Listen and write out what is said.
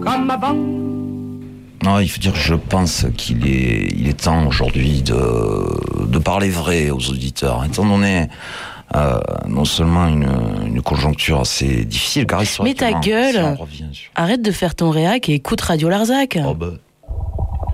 Comme avant. Non, il faut dire que je pense qu'il est temps aujourd'hui de parler vrai aux auditeurs, étant donné non seulement une conjoncture assez difficile, car Mais ta gueule, si on revient sur... arrête de faire ton réac et écoute Radio Larzac. Oh bah,